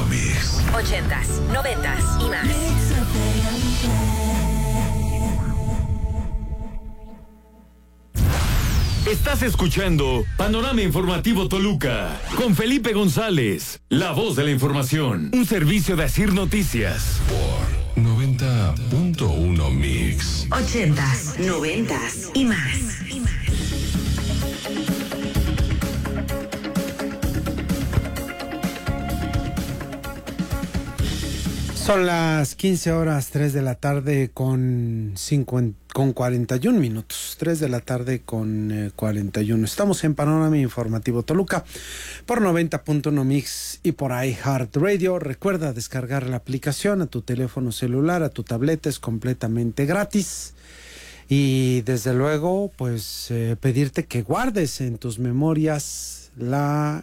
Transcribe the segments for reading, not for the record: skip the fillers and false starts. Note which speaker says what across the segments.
Speaker 1: Mix.
Speaker 2: 80s, 90s y más.
Speaker 3: Estás escuchando Panorama Informativo Toluca con Felipe González, la voz de la información. Un servicio de Asir Noticias.
Speaker 1: Por 90.1 Mix.
Speaker 2: 80s, 90s y más.
Speaker 4: Son las 15 horas, 3 de la tarde con 41 minutos. 3 de la tarde con 41. Estamos en Panorama Informativo Toluca por 90.1 Mix y por iHeartRadio. Recuerda descargar la aplicación a tu teléfono celular, a tu tableta, es completamente gratis. Y desde luego, pues pedirte que guardes en tus memorias la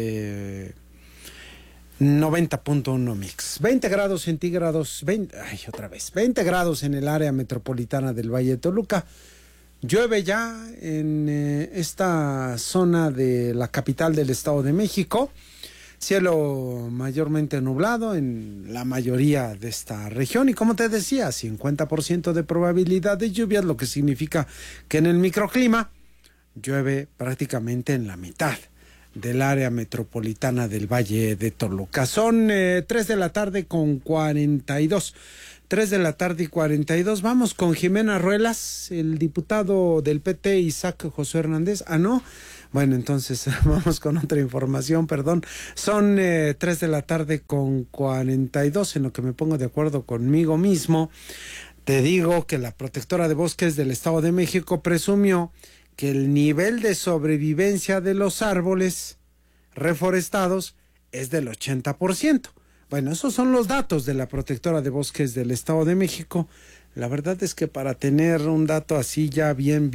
Speaker 4: 90.1 Mix. 20 grados centígrados, 20 grados en el área metropolitana del Valle de Toluca. Llueve ya en esta zona de la capital del Estado de México. Cielo mayormente nublado en la mayoría de esta región. Y como te decía, 50% de probabilidad de lluvias, lo que significa que en el microclima llueve prácticamente en la mitad del área metropolitana del Valle de Toluca. Son 3 de la tarde con 42. 3 de la tarde y 42. Vamos con Jimena Ruelas, el diputado del PT Isaac José Hernández. Ah, no. Bueno, entonces vamos con otra información, perdón. Son 3 de la tarde con 42, en lo que me pongo de acuerdo conmigo mismo. Te digo que la protectora de bosques del Estado de México presumió que el nivel de sobrevivencia de los árboles reforestados es del 80%. Bueno, esos son los datos de la protectora de bosques del Estado de México. La verdad es que para tener un dato así ya bien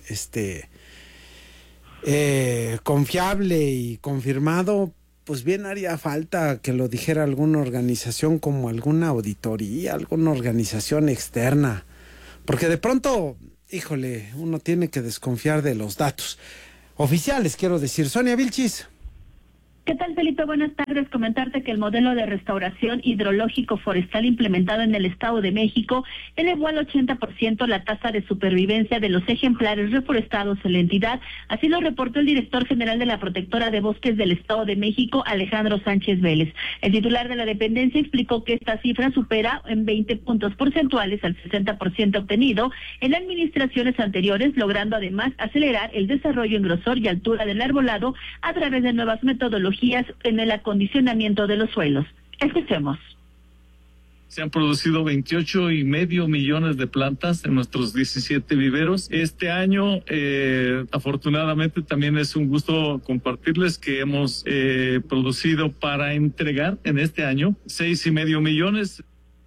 Speaker 4: confiable y confirmado, pues bien haría falta que lo dijera alguna organización como alguna auditoría, alguna organización externa, porque de pronto, híjole, uno tiene que desconfiar de los datos oficiales, quiero decir. Sonia Vilchis.
Speaker 5: ¿Qué tal, Felipe? Buenas tardes. Comentarte que el modelo de restauración hidrológico forestal implementado en el Estado de México elevó al 80% la tasa de supervivencia de los ejemplares reforestados en la entidad. Así lo reportó el director general de la Protectora de Bosques del Estado de México, Alejandro Sánchez Vélez. El titular de la dependencia explicó que esta cifra supera en 20 puntos porcentuales al 60% obtenido en administraciones anteriores, logrando además acelerar el desarrollo en grosor y altura del arbolado a través de nuevas metodologías en el acondicionamiento de los suelos. Escuchemos.
Speaker 6: Se han producido 28.5 millones de plantas en nuestros 17 viveros. Este año, afortunadamente, también es un gusto compartirles que hemos producido para entregar en este año 6.5 millones.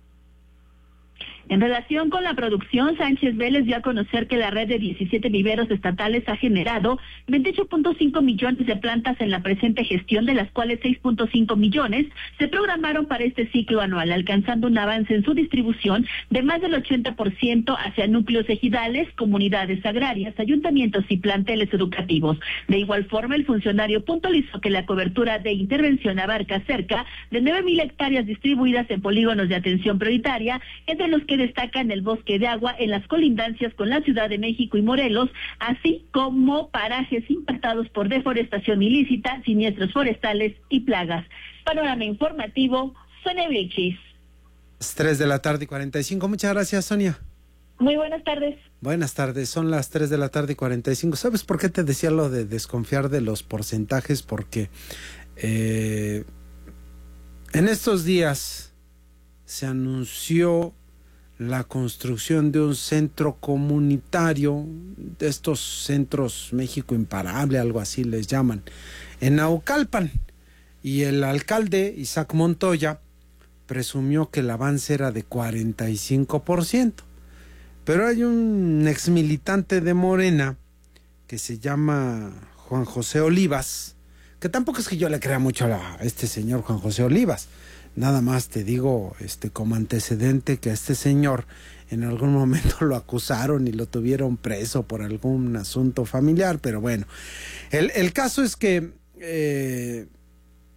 Speaker 5: En relación con la producción, Sánchez Vélez dio a conocer que la red de 17 viveros estatales ha generado 28.5 millones de plantas en la presente gestión, de las cuales 6.5 millones se programaron para este ciclo anual, alcanzando un avance en su distribución de más del 80% hacia núcleos ejidales, comunidades agrarias, ayuntamientos y planteles educativos. De igual forma, el funcionario puntualizó que la cobertura de intervención abarca cerca de 9,000 hectáreas distribuidas en polígonos de atención prioritaria, entre los que destacan el bosque de agua en las colindancias con la Ciudad de México y Morelos, así como parajes impactados por deforestación ilícita, siniestros forestales y plagas. Panorama informativo, Sonia Vilchis.
Speaker 4: 3 de la tarde y 45. Muchas gracias, Sonia.
Speaker 5: Muy buenas tardes.
Speaker 4: Buenas tardes, son las 3 de la tarde y 45. ¿Sabes por qué te decía lo de desconfiar de los porcentajes? Porque en estos días se anunció la construcción de un centro comunitario, de estos centros México Imparable, algo así les llaman, en Naucalpan. Y el alcalde, Isaac Montoya, presumió que el avance era de 45%. Pero hay un exmilitante de Morena que se llama Juan José Olivas, que tampoco es que yo le crea mucho a este señor Juan José Olivas. Nada más te digo como antecedente que a este señor en algún momento lo acusaron y lo tuvieron preso por algún asunto familiar, pero bueno, el caso es que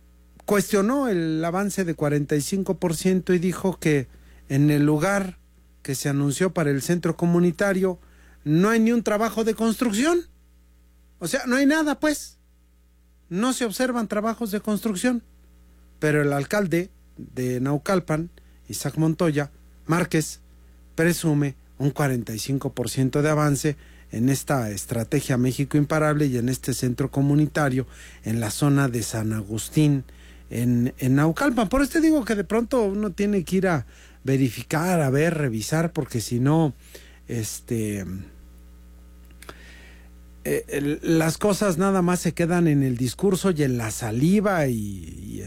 Speaker 4: cuestionó el avance de 45% y dijo que en el lugar que se anunció para el centro comunitario no hay ni un trabajo de construcción. O sea, no hay nada, pues. No se observan trabajos de construcción. Pero el alcalde de Naucalpan, Isaac Montoya Márquez, presume un 45% de avance en esta estrategia México Imparable y en este centro comunitario en la zona de San Agustín, en Naucalpan. Por eso te digo que de pronto uno tiene que ir a verificar, a ver, revisar, porque si no, las cosas nada más se quedan en el discurso y en la saliva y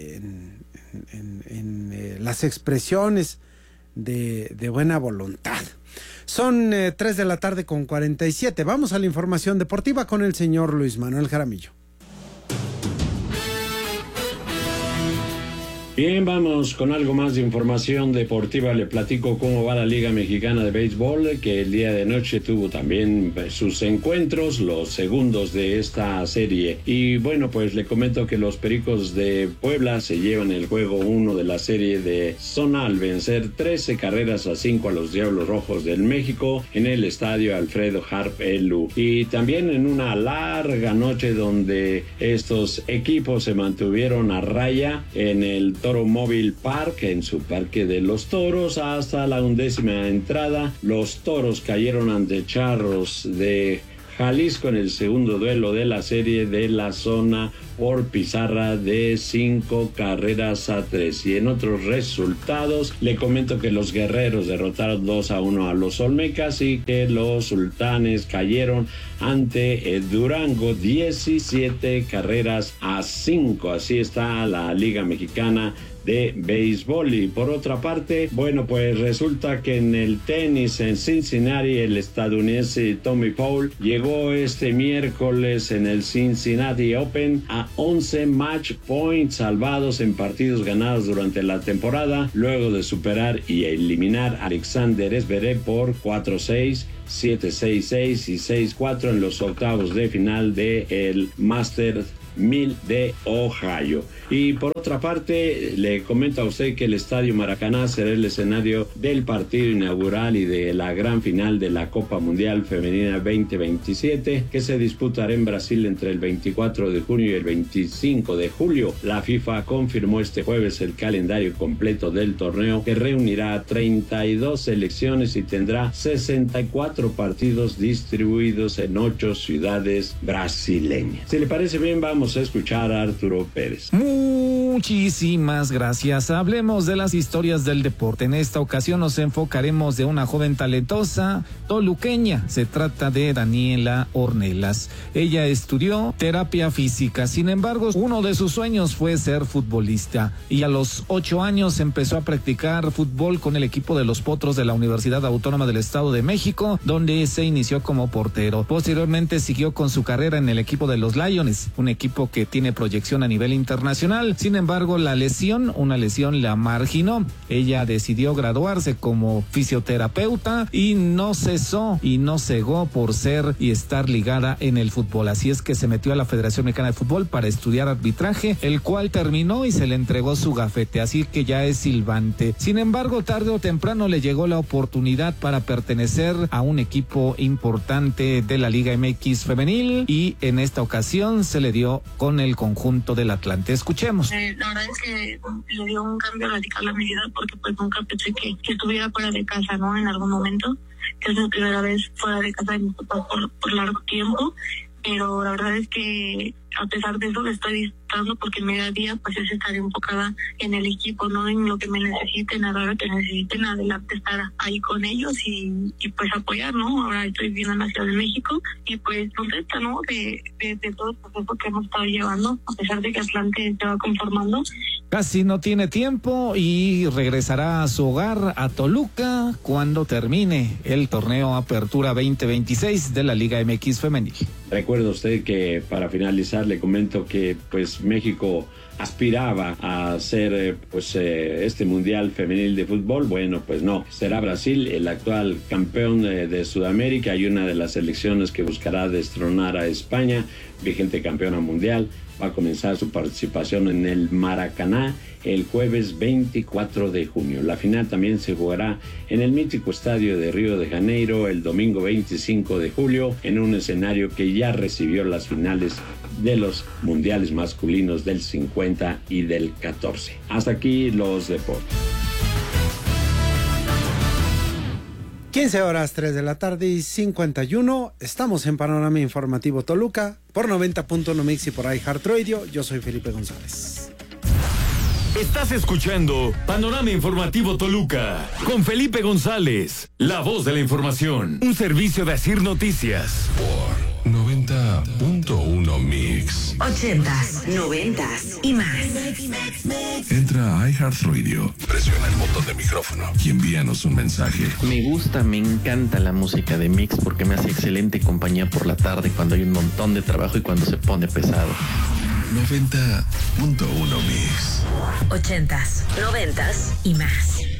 Speaker 4: en las expresiones de buena voluntad. Son 3 de la tarde con 47. Vamos a la información deportiva con el señor Luis Manuel Jaramillo.
Speaker 7: Bien, vamos con algo más de información deportiva. Le platico cómo va la Liga Mexicana de Béisbol, que el día de noche tuvo también sus encuentros, los segundos de esta serie. Y bueno, pues le comento que los Pericos de Puebla se llevan el juego 1 de la serie de zona al vencer 13-5 a los Diablos Rojos del México en el estadio Alfredo Harp Elú. Y también en una larga noche donde estos equipos se mantuvieron a raya en el Toro Mobile Park, en su Parque de los Toros, hasta la 11ª entrada. Los Toros cayeron ante Charros de Jalisco en el segundo duelo de la serie de la zona por pizarra de 5-3. Y en otros resultados le comento que los Guerreros derrotaron 2-1 a los Olmecas y que los Sultanes cayeron ante Durango 17-5. Así está la Liga Mexicana de béisbol. Y por otra parte, bueno, pues resulta que en el tenis en Cincinnati, el estadounidense Tommy Paul llegó este miércoles en el Cincinnati Open a 11 match points salvados en partidos ganados durante la temporada, luego de superar y eliminar a Alexander Zverev por 4-6, 7-6-6 y 6-4 en los octavos de final del Masters 1000 de Ohio. Y por otra parte, le comento a usted que el Estadio Maracaná será el escenario del partido inaugural y de la gran final de la Copa Mundial Femenina 2027, que se disputará en Brasil entre el 24 de junio y el 25 de julio. La FIFA confirmó este jueves el calendario completo del torneo, que reunirá a 32 selecciones y tendrá 64 partidos distribuidos en 8 ciudades brasileñas. Si le parece bien, vamos a escuchar a Arturo Pérez.
Speaker 8: Muchísimas gracias. Hablemos de las historias del deporte. En esta ocasión nos enfocaremos de una joven talentosa toluqueña. Se trata de Daniela Ornelas. Ella estudió terapia física. Sin embargo, uno de sus sueños fue ser futbolista. Y a los 8 años empezó a practicar fútbol con el equipo de los Potros de la Universidad Autónoma del Estado de México, donde se inició como portero. Posteriormente siguió con su carrera en el equipo de los Lions, un equipo que tiene proyección a nivel internacional. Sin embargo, una lesión la marginó. Ella decidió graduarse como fisioterapeuta y no cesó y no cegó por ser y estar ligada en el fútbol. Así es que se metió a la Federación Mexicana de Fútbol para estudiar arbitraje, el cual terminó y se le entregó su gafete, así que ya es silbante. Sin embargo, tarde o temprano le llegó la oportunidad para pertenecer a un equipo importante de la Liga MX femenil y en esta ocasión se le dio con el conjunto del Atlante. Escuchemos.
Speaker 9: La verdad es que le dio un cambio radical a mi vida porque pues nunca pensé que estuviera fuera de casa, ¿no? En algún momento, que es mi primera vez fuera de casa de mis papás por largo tiempo, pero la verdad es que a pesar de eso le estoy disfrutando porque en mi día a día pues es estar enfocada en el equipo, no en lo que me necesiten, a la hora que necesiten, adelante estar ahí con ellos y pues apoyar, ¿no? Ahora estoy viviendo en la Ciudad de México y pues contenta, ¿no? De todo el proceso que hemos estado llevando, a pesar de que Atlante se va conformando.
Speaker 8: Casi no tiene tiempo y regresará a su hogar, a Toluca, cuando termine el torneo Apertura 2026 de la Liga MX Femenil.
Speaker 7: Recuerda usted que para finalizar le comento que pues México aspiraba a hacer este Mundial Femenil de Fútbol. Bueno, pues no, será Brasil el actual campeón de Sudamérica y una de las selecciones que buscará destronar a España, vigente campeona mundial, va a comenzar su participación en el Maracaná el jueves 24 de junio. La final también se jugará en el mítico estadio de Río de Janeiro el domingo 25 de julio, en un escenario que ya recibió las finales de los mundiales masculinos del 50 y del 14. Hasta aquí los deportes.
Speaker 4: 15 horas, 3 de la tarde y 51. Estamos en Panorama Informativo Toluca por 90.1 Mix y por iHeartRadio. Yo soy Felipe González.
Speaker 3: Estás escuchando Panorama Informativo Toluca con Felipe González, la voz de la información. Un servicio de Asir Noticias.
Speaker 1: Por 90.1 Mix.
Speaker 2: 80s, 90s y más.
Speaker 1: Entra a iHeartRadio, presiona el botón de micrófono y envíanos un mensaje.
Speaker 10: Me encanta la música de Mix porque me hace excelente compañía por la tarde cuando hay un montón de trabajo y cuando se pone pesado.
Speaker 1: 90.1 Mix.
Speaker 2: 80s, 90s y más.